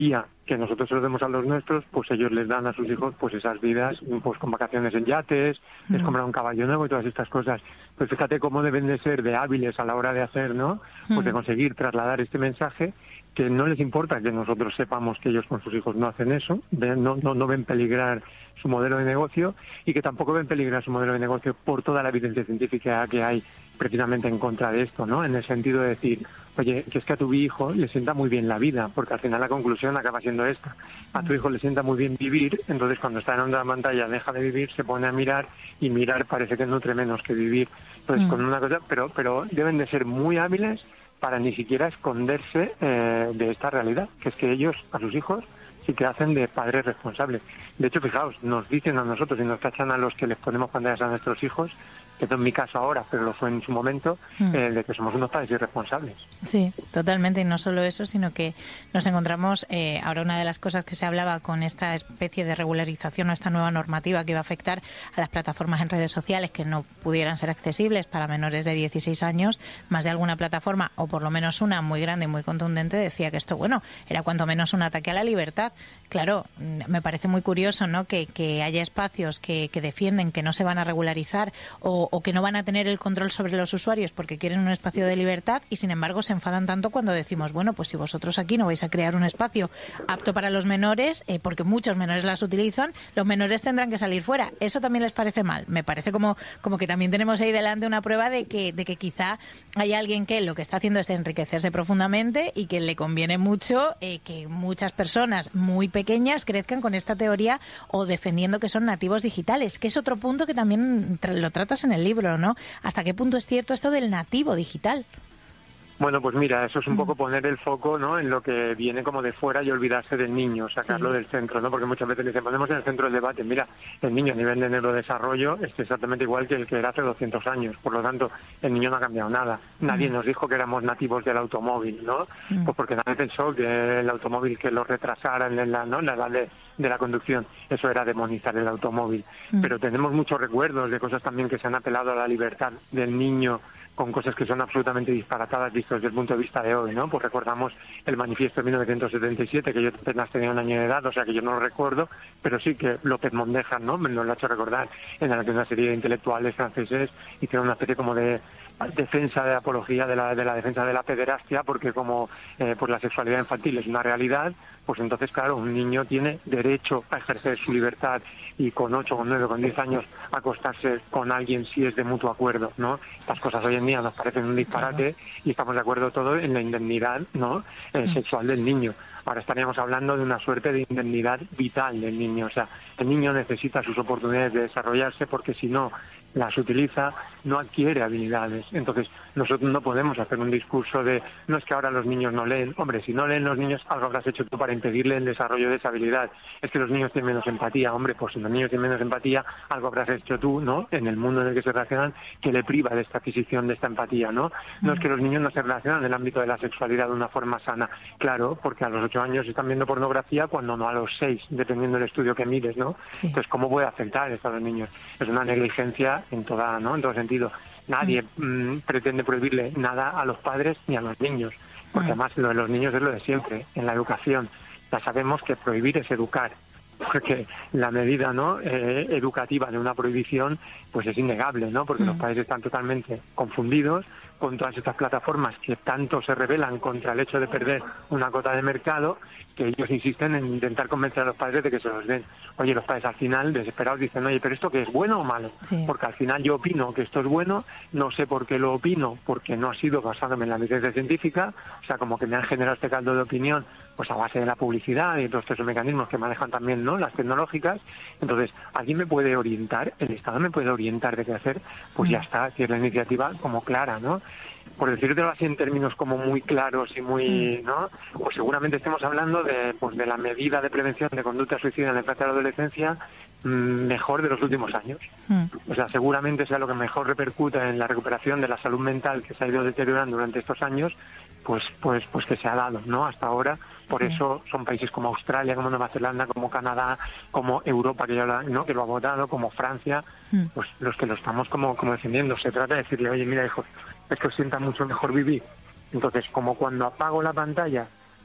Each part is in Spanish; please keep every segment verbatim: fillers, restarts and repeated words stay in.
guía que nosotros se lo demos a los nuestros, pues ellos les dan a sus hijos pues esas vidas, pues con vacaciones en yates, mm. les compran un caballo nuevo y todas estas cosas. Pues fíjate cómo deben de ser de hábiles a la hora de hacer, ¿no? Pues mm. de conseguir trasladar este mensaje, que no les importa que nosotros sepamos que ellos con sus hijos no hacen eso, no, no, no ven peligrar su modelo de negocio, y que tampoco ven peligrar su modelo de negocio por toda la evidencia científica que hay precisamente en contra de esto, ¿no? En el sentido de decir, oye, que es que a tu hijo le sienta muy bien la vida, porque al final la conclusión acaba siendo esta. A tu hijo le sienta muy bien vivir, entonces cuando está en una pantalla deja de vivir, se pone a mirar, y mirar parece que nutre menos que vivir. Entonces, mm. con una cosa, pero, pero deben de ser muy hábiles para ni siquiera esconderse eh, de esta realidad, que es que ellos, a sus hijos, sí que hacen de padres responsables. De hecho, fijaos, nos dicen a nosotros y nos tachan a los que les ponemos pantallas a nuestros hijos, que no es mi caso ahora, pero lo fue en su momento, mm. eh, de que somos unos padres irresponsables. Sí, totalmente, y no solo eso, sino que nos encontramos, eh, ahora una de las cosas que se hablaba con esta especie de regularización o esta nueva normativa que iba a afectar a las plataformas en redes sociales que no pudieran ser accesibles para menores de dieciséis años, más de alguna plataforma, o por lo menos una muy grande y muy contundente, decía que esto, bueno, era cuanto menos un ataque a la libertad. Claro, me parece muy curioso, ¿no?, que, que haya espacios que, que defienden que no se van a regularizar o, o que no van a tener el control sobre los usuarios porque quieren un espacio de libertad, y sin embargo se enfadan tanto cuando decimos, bueno, pues si vosotros aquí no vais a crear un espacio apto para los menores, eh, porque muchos menores las utilizan, los menores tendrán que salir fuera. ¿Eso también les parece mal? Me parece como, como que también tenemos ahí delante una prueba de que, de que quizá hay alguien que lo que está haciendo es enriquecerse profundamente y que le conviene mucho eh, que muchas personas muy pequeñas crezcan con esta teoría o defendiendo que son nativos digitales, que es otro punto que también tra- lo tratas en el libro, ¿no? ¿Hasta qué punto es cierto esto del nativo digital? Bueno, pues mira, eso es un poco poner el foco, ¿no?, en lo que viene como de fuera y olvidarse del niño, sacarlo sí. del centro, ¿no? Porque muchas veces dicen, ponemos en el centro del debate. Mira, el niño a nivel de neurodesarrollo es exactamente igual que el que era hace doscientos años. Por lo tanto, el niño no ha cambiado nada. Nadie mm. nos dijo que éramos nativos del automóvil, ¿no? Mm. Pues porque nadie pensó que el automóvil que lo retrasara en la, ¿no?, en la edad de, de la conducción, eso era demonizar el automóvil. Mm. Pero tenemos muchos recuerdos de cosas también que se han apelado a la libertad del niño, con cosas que son absolutamente disparatadas vistos desde el punto de vista de hoy, ¿no? Pues recordamos el manifiesto de mil novecientos setenta y siete, que yo apenas tenía un año de edad, o sea que yo no lo recuerdo, pero sí que López Mondéjar, ¿no?, me lo ha hecho recordar, en la que una serie de intelectuales franceses hicieron una especie como de defensa de apología de la, de la defensa de la pederastia, porque como eh, pues la sexualidad infantil es una realidad, pues entonces, claro, un niño tiene derecho a ejercer su libertad y con ocho, con nueve, con diez años acostarse con alguien si es de mutuo acuerdo, ¿no? Estas cosas hoy en día nos parecen un disparate y estamos de acuerdo todos en la indemnidad, ¿no?, eh, sexual del niño. Ahora estaríamos hablando de una suerte de indemnidad vital del niño. O sea, el niño necesita sus oportunidades de desarrollarse porque si no las utiliza, no adquiere habilidades. Entonces, nosotros no podemos hacer un discurso de, no es que ahora los niños no leen. Hombre, si no leen los niños, algo habrás hecho tú para impedirle el desarrollo de esa habilidad. Es que los niños tienen menos empatía. Hombre, pues si los niños tienen menos empatía, algo habrás hecho tú, ¿no?, en el mundo en el que se relacionan, que le priva de esta adquisición de esta empatía, ¿no? No es que los niños no se relacionan en el ámbito de la sexualidad de una forma sana. Claro, porque a los ocho años están viendo pornografía cuando no a los seis, dependiendo del estudio que mires, ¿no? Sí. Entonces, ¿cómo puede afectar esto a los niños? Es una negligencia en toda, ¿no?, en todo sentido. Nadie mm, pretende prohibirle nada a los padres ni a los niños, porque mm. además lo de los niños es lo de siempre. En la educación ya sabemos que prohibir es educar, porque la medida, ¿no?, eh, educativa de una prohibición pues es innegable, ¿no?, porque mm. los padres están totalmente confundidos con todas estas plataformas que tanto se rebelan contra el hecho de perder una cota de mercado, que ellos insisten en intentar convencer a los padres de que se los den. Oye, los padres al final, desesperados, dicen, oye, ¿pero esto qué es, bueno o malo? Sí. Porque al final yo opino que esto es bueno, no sé por qué lo opino, porque no ha sido basándome en la evidencia científica, o sea, como que me han generado este caldo de opinión pues a base de la publicidad y todos estos mecanismos que manejan también, ¿no?, las tecnológicas. Entonces, ¿alguien me puede orientar? ¿El Estado me puede orientar de qué hacer? Pues mm. ya está, tiene la iniciativa como clara, ¿no? Por decirlo así en términos como muy claros y muy, ¿no?, pues seguramente estemos hablando de, pues de la medida de prevención de conducta suicida en la infancia y la adolescencia mejor de los últimos años. Mm. O sea, seguramente sea lo que mejor repercute en la recuperación de la salud mental que se ha ido deteriorando durante estos años, pues pues pues que se ha dado, ¿no?, hasta ahora. Por sí. eso son países como Australia, como Nueva Zelanda, como Canadá, como Europa, que ya lo, ¿no?, que lo ha votado, como Francia, mm. pues los que lo estamos como, como defendiendo. Se trata de decirle, oye, mira, hijo, es que os sienta mucho mejor vivir. Entonces, como cuando apago la pantalla,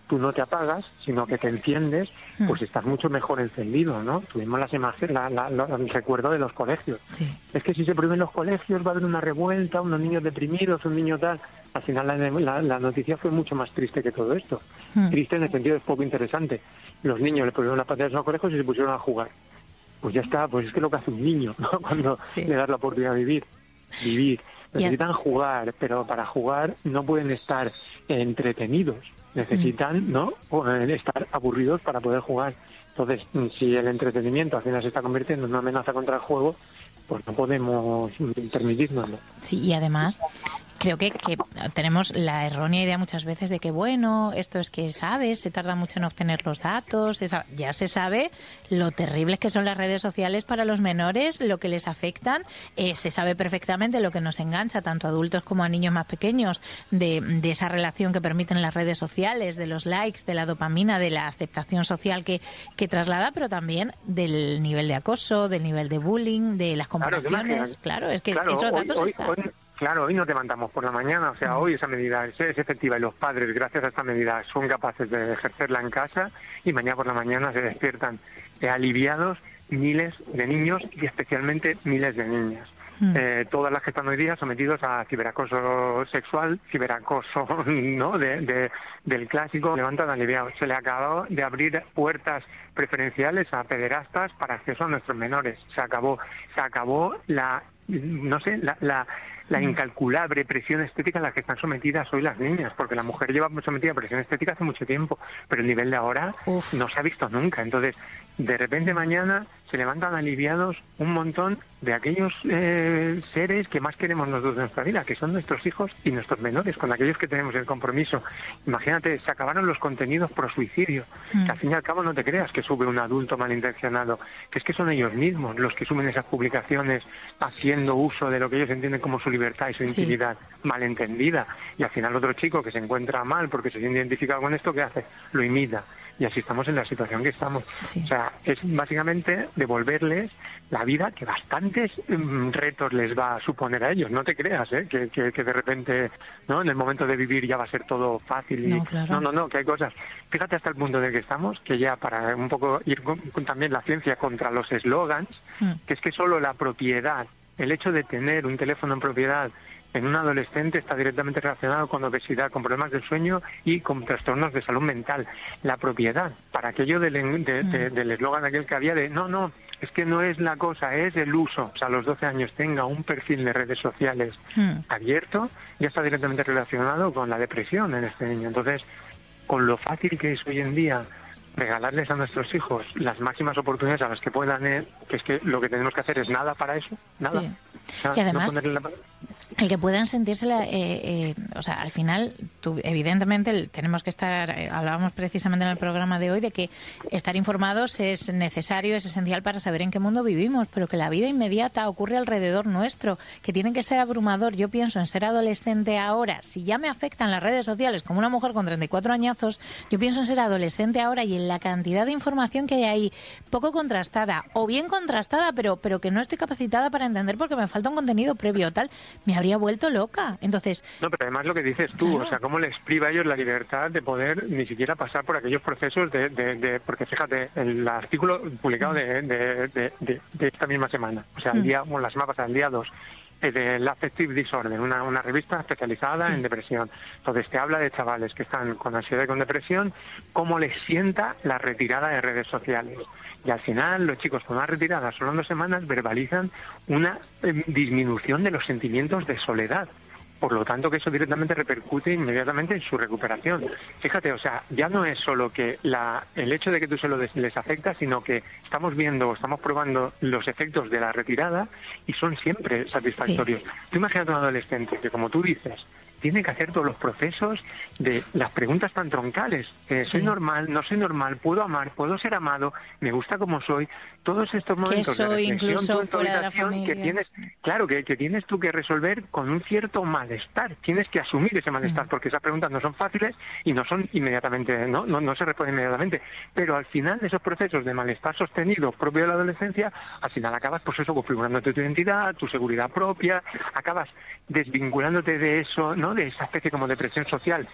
tú no te apagas, sino que te enciendes, pues estás mucho mejor encendido, ¿no? Tuvimos las imágenes, la, la, la, el recuerdo de los colegios. Sí. Es que si se prohíben los colegios va a haber una revuelta, unos niños deprimidos, un niño tal. Al final la, la, la noticia fue mucho más triste que todo esto. Mm. Triste en el sentido de poco interesante. Los niños le pusieron las pantallas en los colegios y se pusieron a jugar. Pues ya está, pues es que es lo que hace un niño, ¿no? Cuando sí. le das la oportunidad de vivir. Vivir. Necesitan jugar, pero para jugar no pueden estar entretenidos. Necesitan, ¿no?, estar aburridos para poder jugar. Entonces, si el entretenimiento al final se está convirtiendo en una amenaza contra el juego, pues no podemos permitirnoslo. Sí, y además creo que, que tenemos la errónea idea muchas veces de que, bueno, esto es que sabes, se tarda mucho en obtener los datos, esa, ya se sabe lo terribles que son las redes sociales para los menores, lo que les afectan, eh, se sabe perfectamente lo que nos engancha tanto a adultos como a niños más pequeños de, de esa relación que permiten las redes sociales, de los likes, de la dopamina, de la aceptación social que, que traslada, pero también del nivel de acoso, del nivel de bullying, de las comparaciones. Claro, claro es que claro, esos hoy, datos hoy, están. Hoy... Claro, hoy nos levantamos por la mañana, o sea, mm. hoy esa medida es, es efectiva y los padres, gracias a esta medida, son capaces de ejercerla en casa y mañana por la mañana se despiertan eh, aliviados miles de niños y especialmente miles de niñas. Mm. Eh, todas las que están hoy día sometidos a ciberacoso sexual, ciberacoso, ¿no?, de, de, del clásico, levantan aliviados. Se le acabó de abrir puertas preferenciales a pederastas para acceso a nuestros menores. Se acabó, se acabó la, no sé, la... la la incalculable presión estética a la que están sometidas hoy las niñas, porque la mujer lleva sometida a presión estética hace mucho tiempo, pero el nivel de ahora Uf. no se ha visto nunca. Entonces, de repente mañana se levantan aliviados un montón de aquellos eh, seres que más queremos nosotros en nuestra vida, que son nuestros hijos y nuestros menores, con aquellos que tenemos el compromiso. Imagínate, se acabaron los contenidos pro suicidio, mm. que al fin y al cabo no te creas que sube un adulto malintencionado, que es que son ellos mismos los que suben esas publicaciones haciendo uso de lo que ellos entienden como su libertad y su sí. intimidad malentendida, y al final otro chico que se encuentra mal porque se siente identificado con esto, ¿qué hace? Lo imita. Y así estamos en la situación que estamos. Sí. O sea, es básicamente devolverles la vida que bastantes um, retos les va a suponer a ellos. No te creas, ¿eh? Que, que, que de repente, ¿no?, en el momento de vivir ya va a ser todo fácil. Y... No, claro. no, no, no, que hay cosas. Fíjate hasta el punto en el que estamos, que ya para un poco ir con, con también la ciencia contra los eslogans, mm. que es que solo la propiedad, el hecho de tener un teléfono en propiedad en un adolescente está directamente relacionado con obesidad, con problemas del sueño y con trastornos de salud mental. La propiedad, para aquello del de, de, del eslogan aquel que había de no, no, es que no es la cosa, es el uso. O sea, a los doce años tenga un perfil de redes sociales mm. abierto, ya está directamente relacionado con la depresión en este niño. Entonces, con lo fácil que es hoy en día regalarles a nuestros hijos las máximas oportunidades a las que puedan, eh, que es que lo que tenemos que hacer es nada para eso, nada. Sí. O sea, y además, no la... el que puedan sentirse, eh, eh, o sea, al final, tú, evidentemente, tenemos que estar, eh, hablábamos precisamente en el programa de hoy, de que estar informados es necesario, es esencial para saber en qué mundo vivimos, pero que la vida inmediata ocurre alrededor nuestro, que tiene que ser abrumador. Yo pienso en ser adolescente ahora, si ya me afectan las redes sociales como una mujer con treinta y cuatro añazos, yo pienso en ser adolescente ahora y en la cantidad de información que hay ahí, poco contrastada, o bien contrastada, pero, pero que no estoy capacitada para entender porque me falta un contenido previo tal, me habría vuelto loca. Entonces, no, pero además lo que dices tú, claro. o sea, cómo les priva a ellos la libertad de poder ni siquiera pasar por aquellos procesos de, de, de porque fíjate, el artículo publicado de, de, de, de, de esta misma semana, o sea, el día, bueno, la semana pasada, el día dos, del Affective Disorder, una, una revista especializada sí. en depresión. Entonces te habla de chavales que están con ansiedad y con depresión, cómo les sienta la retirada de redes sociales. Y al final los chicos con una retirada solo en dos semanas verbalizan una eh, disminución de los sentimientos de soledad. Por lo tanto, que eso directamente repercute inmediatamente en su recuperación. Fíjate, o sea, ya no es solo que la, el hecho de que tú se lo des, les afecta, sino que estamos viendo, estamos probando los efectos de la retirada y son siempre satisfactorios. Sí. Tú imagínate a un adolescente que, como tú dices, tiene que hacer todos los procesos de las preguntas tan troncales. Eh, sí. ¿Soy normal? ¿No soy normal? ¿Puedo amar? ¿Puedo ser amado? ¿Me gusta como soy? Todos estos momentos de reflexión fuera de la familia. que tienes, claro, que, que tienes tú que resolver con un cierto malestar. Tienes que asumir ese malestar, mm. porque esas preguntas no son fáciles y no son inmediatamente, ¿no? No, no se responden inmediatamente. Pero al final de esos procesos de malestar sostenido propio de la adolescencia, al final acabas, pues eso, configurándote tu identidad, tu seguridad propia, acabas desvinculándote de eso, ¿no? De esa especie como de presión social